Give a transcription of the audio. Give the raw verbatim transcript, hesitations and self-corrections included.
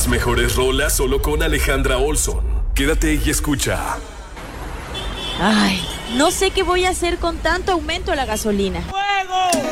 Las mejores rolas solo con Alejandra Olson. Quédate y escucha. Ay, no sé qué voy a hacer con tanto aumento a la gasolina. ¡Fuego!